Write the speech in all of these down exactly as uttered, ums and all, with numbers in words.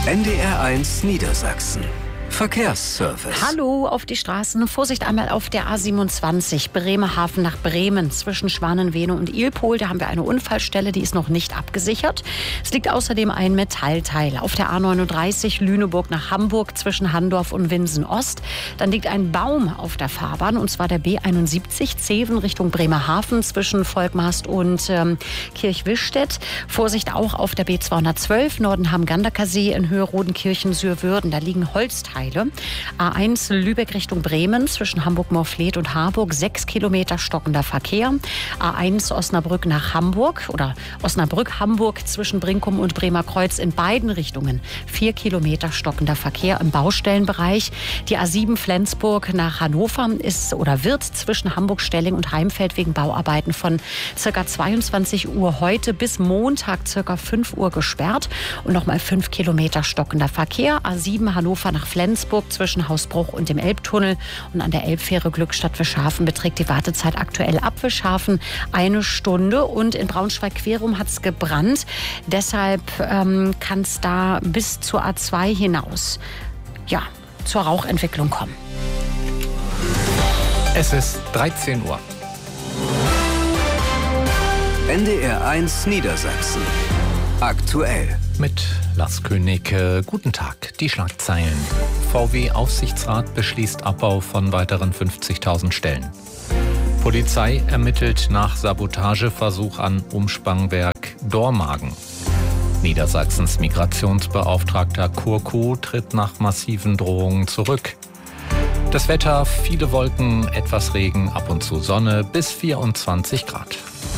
N D R eins Niedersachsen. Verkehrsservice. Hallo auf die Straßen. Vorsicht einmal auf der A siebenundzwanzig, Bremerhaven nach Bremen, zwischen Schwanenvene und Ilpol. Da haben wir eine Unfallstelle, die ist noch nicht abgesichert. Es liegt außerdem ein Metallteil. Auf der A neununddreißig, Lüneburg nach Hamburg, zwischen Handorf und Winsen-Ost. Dann liegt ein Baum auf der Fahrbahn, und zwar der B einundsiebzig, Zeven Richtung Bremerhaven, zwischen Volkmast und ähm, Kirchwischstedt. Vorsicht auch auf der B zweihundertzwölf, Nordenham-Ganderkasee in Höhe Rodenkirchen-Sürwürden. Da liegen Holzteile. A eins Lübeck Richtung Bremen, zwischen Hamburg-Morfleet und Harburg, sechs Kilometer stockender Verkehr. A eins Osnabrück nach Hamburg oder Osnabrück-Hamburg, zwischen Brinkum und Bremerkreuz in beiden Richtungen, vier Kilometer stockender Verkehr im Baustellenbereich. Die A sieben Flensburg nach Hannover ist oder wird zwischen Hamburg-Stelling und Heimfeld wegen Bauarbeiten von ca. zweiundzwanzig Uhr heute bis Montag ca. fünf Uhr gesperrt und nochmal fünf Kilometer stockender Verkehr. A sieben Hannover nach Flensburg zwischen Hausbruch und dem Elbtunnel, und an der Elbfähre Glückstadt-Wischhafen beträgt die Wartezeit aktuell ab Wischhafen eine Stunde, und in Braunschweig-Querum hat es gebrannt. Deshalb ähm, kann es da bis zur A zwei hinaus ja, zur Rauchentwicklung kommen. Es ist dreizehn Uhr. N D R eins Niedersachsen. Aktuell. Mit Lars König. Äh, guten Tag. Die Schlagzeilen. V W-Aufsichtsrat beschließt Abbau von weiteren fünfzigtausend Stellen. Polizei ermittelt nach Sabotageversuch an Umspannwerk Dormagen. Niedersachsens Migrationsbeauftragter Kurko tritt nach massiven Drohungen zurück. Das Wetter, viele Wolken, etwas Regen, ab und zu Sonne, bis vierundzwanzig Grad.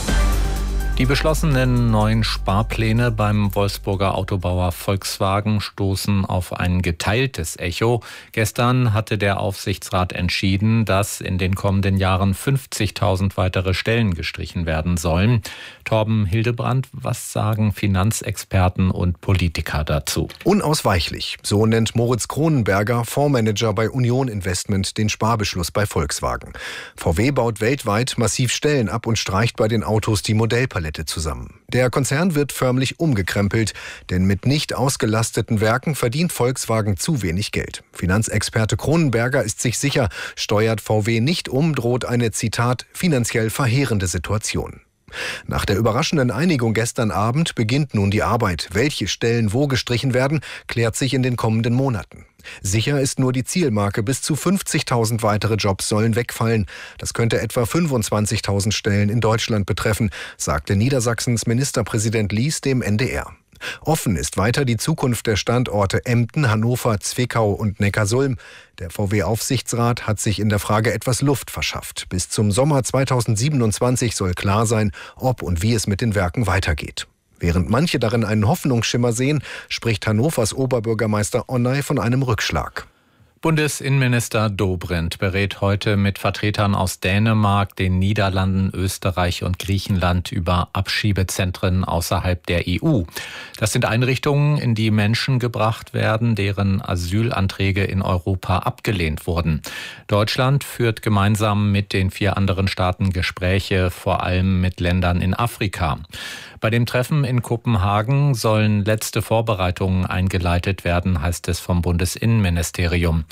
Die beschlossenen neuen Sparpläne beim Wolfsburger Autobauer Volkswagen stoßen auf ein geteiltes Echo. Gestern hatte der Aufsichtsrat entschieden, dass in den kommenden Jahren fünfzigtausend weitere Stellen gestrichen werden sollen. Torben Hildebrand, was sagen Finanzexperten und Politiker dazu? Unausweichlich, so nennt Moritz Kronenberger, Fondsmanager bei Union Investment, den Sparbeschluss bei Volkswagen. V W baut weltweit massiv Stellen ab und streicht bei den Autos die Modellpalette zusammen. Der Konzern wird förmlich umgekrempelt, denn mit nicht ausgelasteten Werken verdient Volkswagen zu wenig Geld. Finanzexperte Kronenberger ist sich sicher, steuert V W nicht um, droht eine, Zitat, finanziell verheerende Situation. Nach der überraschenden Einigung gestern Abend beginnt nun die Arbeit. Welche Stellen wo gestrichen werden, klärt sich in den kommenden Monaten. Sicher ist nur die Zielmarke, bis zu fünfzigtausend weitere Jobs sollen wegfallen. Das könnte etwa fünfundzwanzigtausend Stellen in Deutschland betreffen, sagte Niedersachsens Ministerpräsident Lies dem N D R. Offen ist weiter die Zukunft der Standorte Emden, Hannover, Zwickau und Neckarsulm. Der V W-Aufsichtsrat hat sich in der Frage etwas Luft verschafft. Bis zum Sommer zweitausendsiebenundzwanzig soll klar sein, ob und wie es mit den Werken weitergeht. Während manche darin einen Hoffnungsschimmer sehen, spricht Hannovers Oberbürgermeister Onnay von einem Rückschlag. Bundesinnenminister Dobrindt berät heute mit Vertretern aus Dänemark, den Niederlanden, Österreich und Griechenland über Abschiebezentren außerhalb der E U. Das sind Einrichtungen, in die Menschen gebracht werden, deren Asylanträge in Europa abgelehnt wurden. Deutschland führt gemeinsam mit den vier anderen Staaten Gespräche, vor allem mit Ländern in Afrika. Bei dem Treffen in Kopenhagen sollen letzte Vorbereitungen eingeleitet werden, heißt es vom Bundesinnenministerium.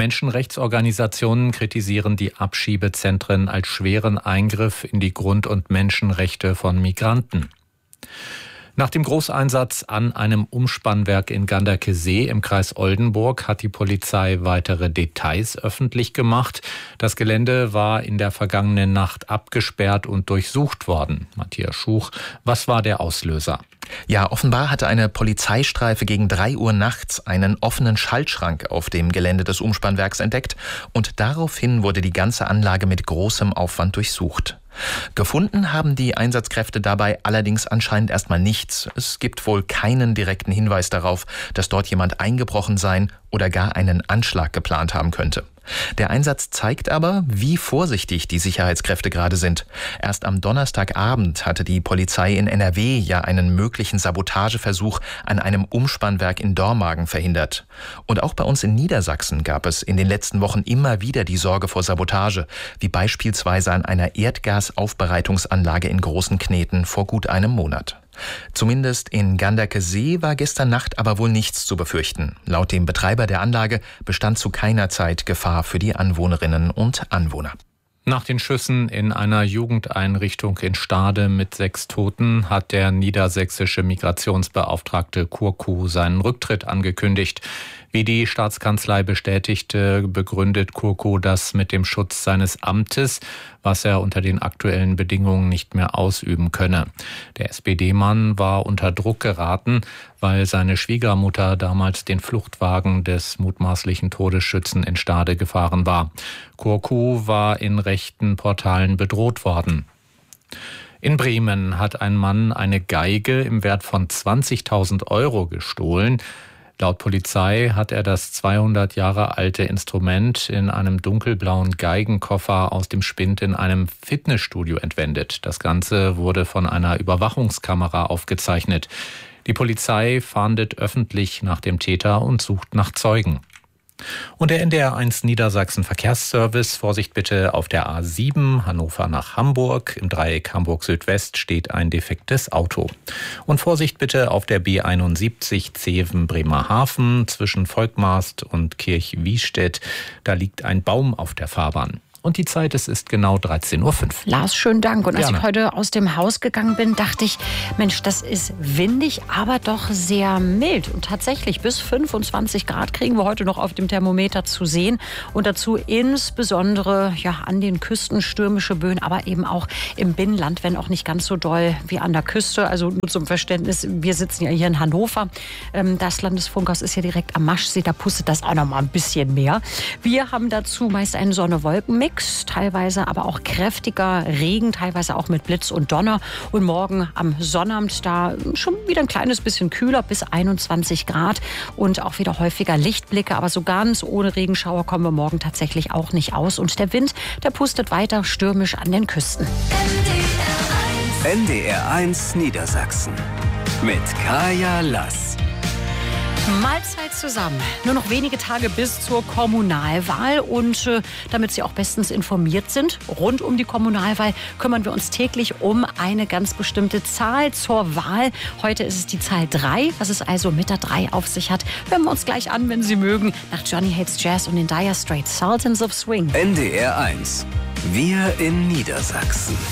Menschenrechtsorganisationen kritisieren die Abschiebezentren als schweren Eingriff in die Grund- und Menschenrechte von Migranten. Nach dem Großeinsatz an einem Umspannwerk in Ganderkesee im Kreis Oldenburg hat die Polizei weitere Details öffentlich gemacht. Das Gelände war in der vergangenen Nacht abgesperrt und durchsucht worden. Matthias Schuch, was war der Auslöser? Ja, offenbar hatte eine Polizeistreife gegen drei Uhr nachts einen offenen Schaltschrank auf dem Gelände des Umspannwerks entdeckt, und daraufhin wurde die ganze Anlage mit großem Aufwand durchsucht. Gefunden haben die Einsatzkräfte dabei allerdings anscheinend erstmal nichts. Es gibt wohl keinen direkten Hinweis darauf, dass dort jemand eingebrochen sein oder gar einen Anschlag geplant haben könnte. Der Einsatz zeigt aber, wie vorsichtig die Sicherheitskräfte gerade sind. Erst am Donnerstagabend hatte die Polizei in N R W ja einen möglichen Sabotageversuch an einem Umspannwerk in Dormagen verhindert. Und auch bei uns in Niedersachsen gab es in den letzten Wochen immer wieder die Sorge vor Sabotage, wie beispielsweise an einer Erdgasaufbereitungsanlage in Großenkneten vor gut einem Monat. Zumindest in Ganderkesee war gestern Nacht aber wohl nichts zu befürchten. Laut dem Betreiber der Anlage bestand zu keiner Zeit Gefahr für die Anwohnerinnen und Anwohner. Nach den Schüssen in einer Jugendeinrichtung in Stade mit sechs Toten hat der niedersächsische Migrationsbeauftragte Kurku seinen Rücktritt angekündigt. Wie die Staatskanzlei bestätigte, begründet Kurku das mit dem Schutz seines Amtes, was er unter den aktuellen Bedingungen nicht mehr ausüben könne. Der S P D-Mann war unter Druck geraten, weil seine Schwiegermutter damals den Fluchtwagen des mutmaßlichen Todesschützen in Stade gefahren war. Kurku war in rechten Portalen bedroht worden. In Bremen hat ein Mann eine Geige im Wert von zwanzigtausend Euro gestohlen. Laut Polizei hat er das zweihundert Jahre alte Instrument in einem dunkelblauen Geigenkoffer aus dem Spind in einem Fitnessstudio entwendet. Das Ganze wurde von einer Überwachungskamera aufgezeichnet. Die Polizei fahndet öffentlich nach dem Täter und sucht nach Zeugen. Und der N D R eins Niedersachsen Verkehrsservice, Vorsicht bitte auf der A sieben Hannover nach Hamburg. Im Dreieck Hamburg Südwest steht ein defektes Auto. Und Vorsicht bitte auf der B einundsiebzig Zeven Bremerhaven zwischen Volkmarst und Kirchwiestedt. Da liegt ein Baum auf der Fahrbahn. Und die Zeit, es ist genau dreizehn Uhr fünf. Lars, schönen Dank. Und als Gerne. ich heute aus dem Haus gegangen bin, dachte ich, Mensch, das ist windig, aber doch sehr mild. Und tatsächlich bis fünfundzwanzig Grad kriegen wir heute noch auf dem Thermometer zu sehen. Und dazu insbesondere ja, an den Küsten stürmische Böen, aber eben auch im Binnenland, wenn auch nicht ganz so doll wie an der Küste. Also nur zum Verständnis, wir sitzen ja hier in Hannover. Das Landesfunkhaus ist ja direkt am Maschsee, da pustet das auch noch mal ein bisschen mehr. Wir haben dazu meist einen Sonne-Wolken-Mix. Teilweise aber auch kräftiger Regen, teilweise auch mit Blitz und Donner. Und morgen am Sonnabend da schon wieder ein kleines bisschen kühler, bis einundzwanzig Grad. Und auch wieder häufiger Lichtblicke. Aber so ganz ohne Regenschauer kommen wir morgen tatsächlich auch nicht aus. Und der Wind, der pustet weiter stürmisch an den Küsten. N D R eins Niedersachsen mit Kaya Lass. Mahlzeit zusammen. Nur noch wenige Tage bis zur Kommunalwahl. Und äh, damit Sie auch bestens informiert sind, rund um die Kommunalwahl kümmern wir uns täglich um eine ganz bestimmte Zahl zur Wahl. Heute ist es die Zahl drei. Was es also mit der drei auf sich hat, hören wir uns gleich an, wenn Sie mögen, nach Johnny Hates Jazz und den Dire Straits, Sultans of Swing. N D R eins. Wir in Niedersachsen.